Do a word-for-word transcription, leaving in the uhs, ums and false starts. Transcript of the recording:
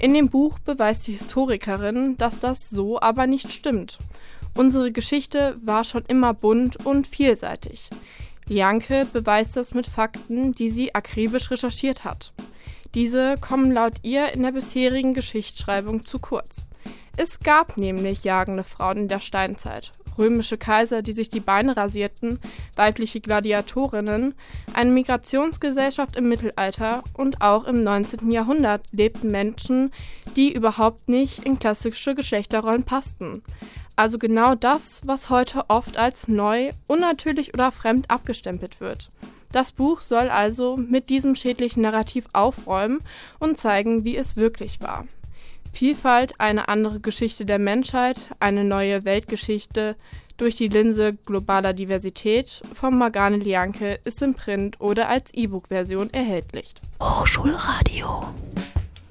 In dem Buch beweist die Historikerin, dass das so aber nicht stimmt. Unsere Geschichte war schon immer bunt und vielseitig. Lianke beweist das mit Fakten, die sie akribisch recherchiert hat. Diese kommen laut ihr in der bisherigen Geschichtsschreibung zu kurz. Es gab nämlich jagende Frauen in der Steinzeit, römische Kaiser, die sich die Beine rasierten, weibliche Gladiatorinnen, eine Migrationsgesellschaft im Mittelalter und auch im neunzehnten Jahrhundert lebten Menschen, die überhaupt nicht in klassische Geschlechterrollen passten. Also genau das, was heute oft als neu, unnatürlich oder fremd abgestempelt wird. Das Buch soll also mit diesem schädlichen Narrativ aufräumen und zeigen, wie es wirklich war. Vielfalt, eine andere Geschichte der Menschheit, eine neue Weltgeschichte durch die Linse globaler Diversität von Morgane Lianke ist im Print oder als E-Book-Version erhältlich. Hochschulradio.